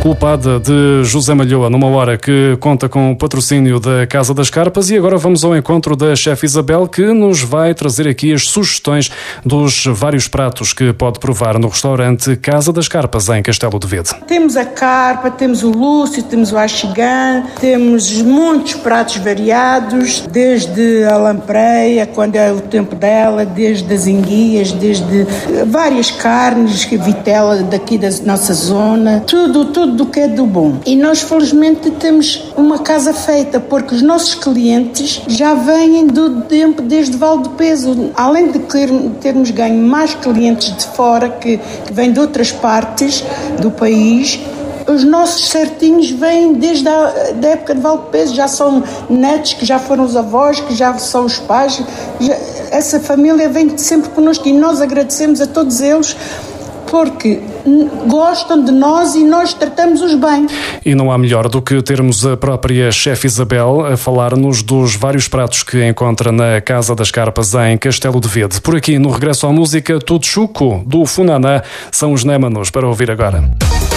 Culpada de José Malhoa, numa hora que conta com o patrocínio da Casa das Carpas. E agora vamos ao encontro da chefe Isabel, que nos vai trazer aqui as sugestões dos vários pratos que pode provar no restaurante Casa das Carpas, em Castelo de Vede. Temos a carpa, temos o lúcio, temos o axigã, temos muitos pratos variados, desde a lampreia, quando é o tempo dela, desde as enguias, desde várias carnes, vitela daqui da nossa zona, tudo do que é do bom. E nós, felizmente, temos uma casa feita, porque os nossos clientes já vêm do tempo desde Val do Peso. Além de termos ganho mais clientes de fora, que vêm de outras partes do país, os nossos certinhos vêm desde a época de Val do Peso. Já são netos, que já foram os avós, que já são os pais. Essa família vem sempre connosco e nós agradecemos a todos eles, porque gostam de nós e nós tratamos-os bem. E não há melhor do que termos a própria chefe Isabel a falar-nos dos vários pratos que encontra na Casa das Carpas, em Castelo de Vede. Por aqui, no Regresso à Música, Tudo Chuco, do Funaná, são os Némanos, para ouvir agora.